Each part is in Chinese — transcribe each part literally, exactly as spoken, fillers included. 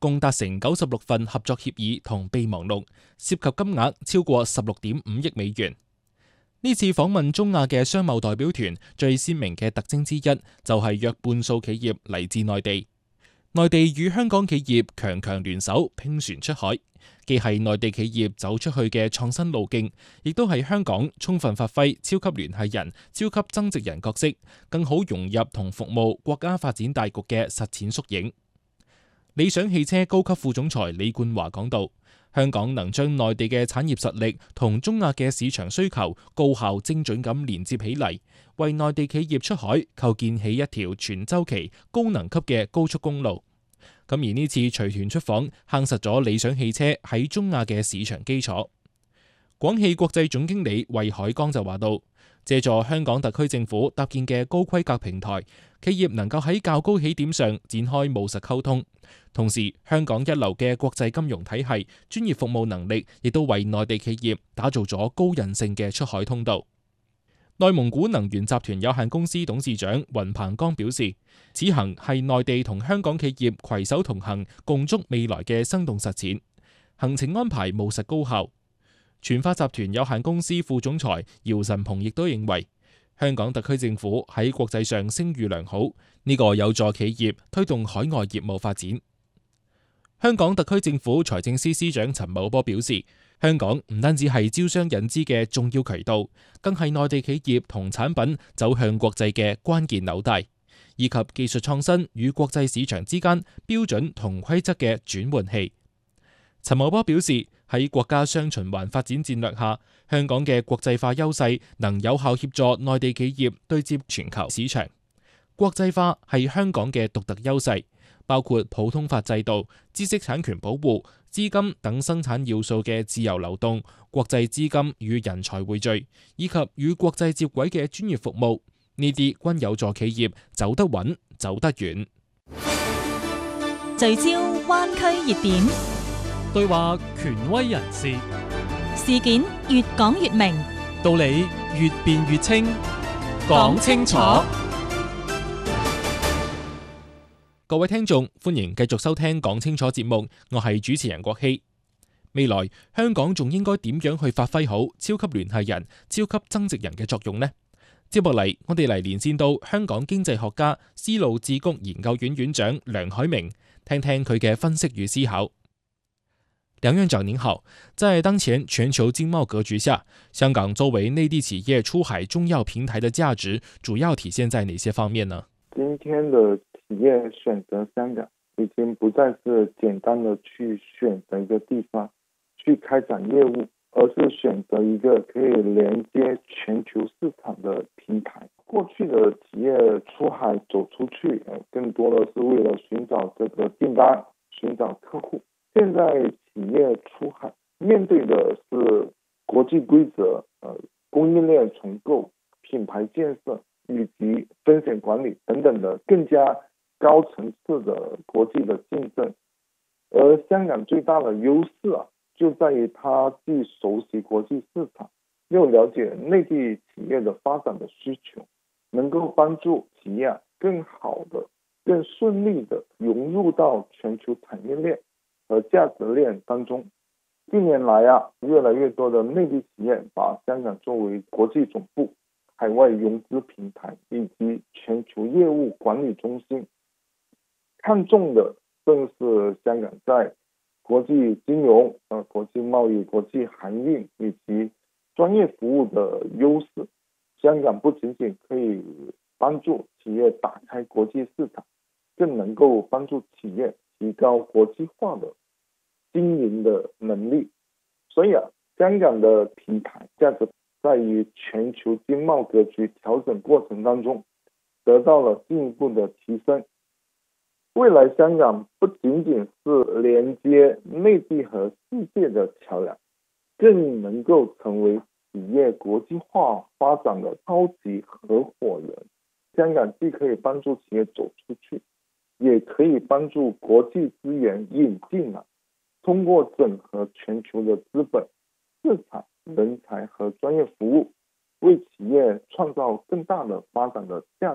共達成九十六份合作協議同備忘錄，涉及金額超過十六點五億美元。呢次訪問中亞嘅商貿代表團最鮮明嘅特徵之一，就係約半數企業嚟自內地。內地與香港企業強強聯手拼船出海，既係內地企業走出去嘅創新路徑，亦都係香港充分發揮超級聯繫人、超級增值人角色，更好融入同服務國家發展大局嘅實踐縮影。理想汽車高級副總裁李冠華講道，香港能將內地嘅產業實力同中亞嘅市場需求高效精準咁連接起嚟，為內地企業出海構建起一條全周期高能級嘅高速公路。咁而呢次隨團出訪，夯實咗理想汽車喺中亞嘅市場基礎。廣汽國際總經理魏海剛就話到，借助香港特區政府搭建嘅高規格平台，企業能夠喺較高起點上展開務實溝通。同時，香港一流嘅國際金融體系、專業服務能力，亦都為內地企業打造咗高韌性嘅出海通道。內蒙古能源集團有限公司董事長雲鵬剛表示，此行係內地同香港企業攜手同行，共築未來嘅生動實踐。行程安排務實高效。全發集團有限公司副總裁姚晨鵬亦都認為，香港特區政府喺國際上聲譽良好，呢個有助企業推動海外業務發展。香港特區政府財政司司長陳茂波表示，香港唔單止係招商引資嘅重要渠道，更係內地企業同產品走向國際嘅關鍵紐帶，以及技術創新與國際市場之間標準同規則嘅轉換器。陳茂波表示，喺國家雙循環發展戰略下，香港嘅國際化優勢能有效協助內地企業對接全球市場。國際化係香港嘅獨特優勢，包括普通法制度、知識產權保護、資金等生產要素嘅自由流動、國際資金與人才匯聚，以及與國際接軌嘅專業服務，呢啲均有助企業走得穩、走得遠。 聚焦灣區熱點， 對話權威人士， 事件越講越明， 道理越辯越清，講清楚。 各位聽眾，歡迎繼續收聽講清楚節目，我係主持人郭希。未來香港仲應該點樣去發揮好超級聯繫人、超級增值人嘅作用呢？接落嚟，我哋嚟連線到香港經濟學家、思路智谷研究院院長梁海明，聽聽佢嘅分析與思考。梁院長您好，在當前全球經貿格局下，香港作為內地企業出海重要平台的價值，主要體現在哪些方面呢？ 今天的企業選擇香港，已經不再是簡單的去選擇一個地方去開展業務，而是選擇一個可以連接全球市場的平台。過去的企業出海走出去，更多的是為了尋找這個訂單、尋找客戶。現在企業出海面對的是國際規則、呃供應鏈重構、品牌建設以及風險管理等等的更加高層次的國際的競爭。而香港最大的優勢啊，就在於它既熟悉國際市場，又了解內地企業的發展的需求，能夠幫助企業更好的、更順利的融入到全球產業鏈和價值鏈當中。近年來啊，越來越多的內地企業把香港作為國際總部、海外融資平台以及全球業務管理中心，看重的正是香港在國際金融、呃國際貿易、國際航運以及專業服務的優勢。香港不僅僅可以幫助企業打開國際市場，更能夠幫助企業提高國際化的經營的能力。所以啊，香港的平台價值在於全球經貿格局調整過程當中得到了進一步的提升。未來香港不僅僅是連接內地和世界的橋樑，更能夠成為企業國際化發展的超級合夥人。香港既可以幫助企業走出去，也可以幫助國際資源引進來，通過整合全球的資本、市場、人才和專業服務，為企業創造更大的發展的價值。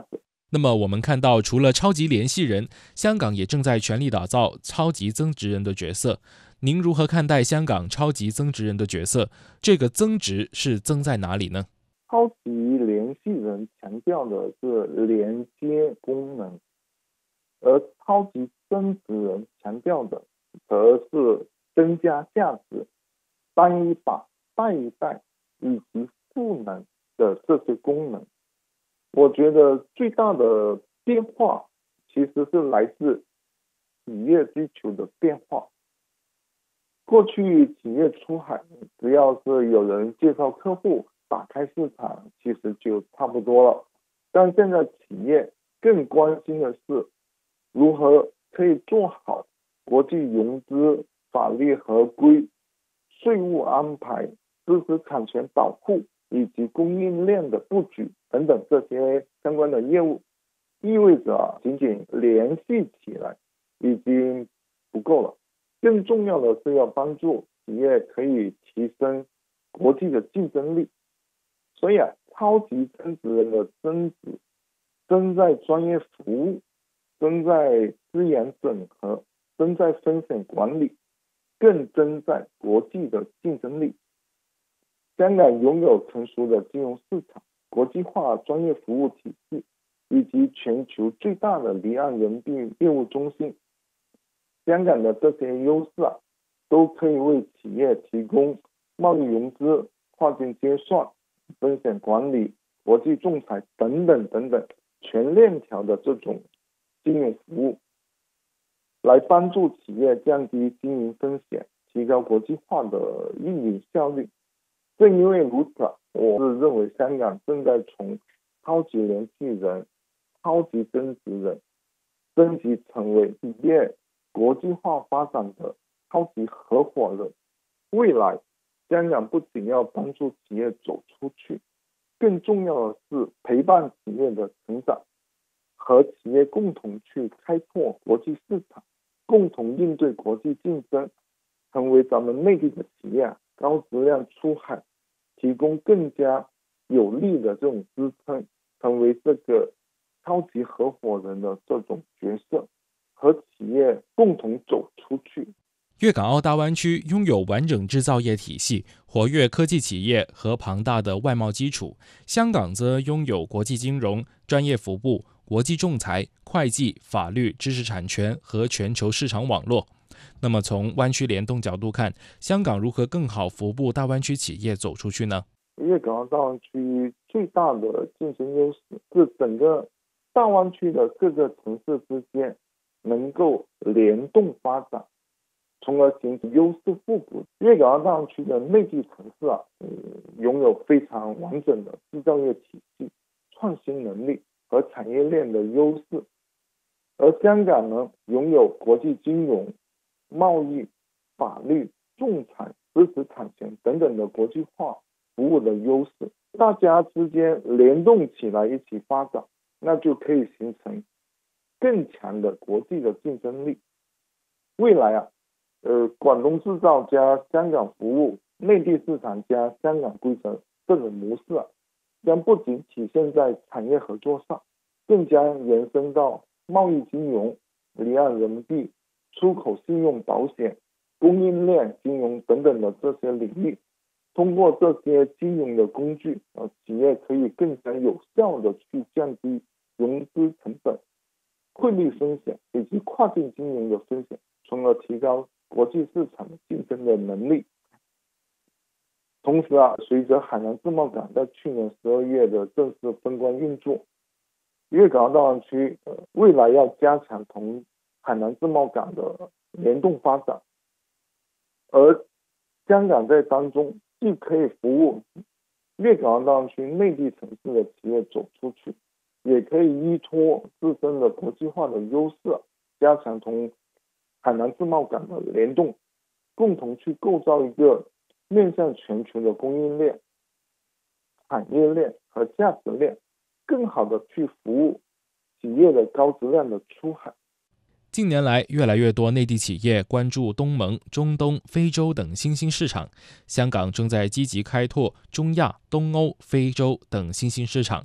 那麼我們看到，除了超級聯繫人，香港也正在全力打造超級增值人的角色。您如何看待香港超級增值人的角色？這個增值是增在哪裏呢？ 超級聯繫人強調的是連接功能，而超級增值人強調的則是增加價值、單一把、帶一帶以及賦能的這些功能。我覺得最大的變化其實是來自企業追求的變化。過去企業出海，只要是有人介紹客戶，打開市場，其實就差不多了。但現在企業更關心的是如何可以做好國際融資、法律合規、稅務安排、知識產權保護以及供應鏈的布局等等這些相關的業務，意味着僅僅聯繫起來已經不夠了，更重要的是要幫助企業可以提升國際的競爭力。所以啊，超級增值人的增值，增在專業服務，增在資源整合，增在風險管理，更增在國際的競爭力。香港擁有成熟的金融市場、國際化專業服務體系，以及全球最大的離岸人民幣業務中心。香港的這些優勢啊，都可以為企業提供貿易融資、跨境結算、風險管理、國際仲裁等等等等全鏈條的這種金融服務，來幫助企業降低經營風險，提高國際化的運營效率。正因為如此，我是認為香港正在從超級聯繫人、超級增值人升級成為企業國際化發展的超級合夥人。未來香港不僅要幫助企業走出去，更重要的是陪伴企業的成長，和企業共同去開拓國際市場，共同應對國際競爭，成為咱們內地的企業高質量出海提供更加有力的這種支撐，成為這個超級合夥人的這種角色，和企業共同走出去。 粵港澳大灣區擁有完整製造業體系、活躍科技企業和龐大的外貿基礎，香港則擁有國際金融、專業服務、國際仲裁、會計、法律、知識產權和全球市場網絡。那麼從灣區聯動角度看，香港如何更好服務大灣區企業走出去呢？ 粵港澳大灣區最大的競爭優勢是整個大灣區的各個城市之間能夠聯動發展，從而形成優勢互補。粵港澳大灣區的內地城市啊，嗯，擁有非常完整的製造業體系、創新能力和產業鏈的優勢，而香港呢，擁有國際金融、貿易、法律、仲裁、知識產權等等的國際化服務的優勢，大家之間聯動起來一起發展，那就可以形成更強的國際的競爭力。未來啊，呃，廣東製造加香港服務、內地市場加香港規則這種模式啊，將不僅體現在產業合作上，更加延伸到貿易金融、離岸人民幣、出口信用保險、供應鏈金融等等的這些領域。通過這些金融的工具，呃，企業可以更加有效的去降低融資成本、匯率風險以及跨境金融的風險，從而提高國際市場的競爭的能力。同時啊，隨着海南自貿港在去年十二月的正式封關運作，粵港澳大灣區呃未來要加強同海南自貿港的聯動發展，而香港在當中既可以服務粵港澳大灣區內地城市的企業走出去，也可以依託自身的國際化的優勢，加強同海南自貿港的聯動，共同去構造一個面向全球的供應鏈、產業鏈和價值鏈，更好的去服務企業的高質量的出海。 近年來，越來越多內地企業關注東盟、中東、非洲等新興市場，香港正在積極開拓中亞、東歐、非洲等新興市場。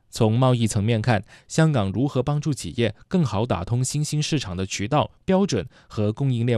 從貿易層面看，香港如何幫助企業更好打通新興市場的渠道、標準和供應鏈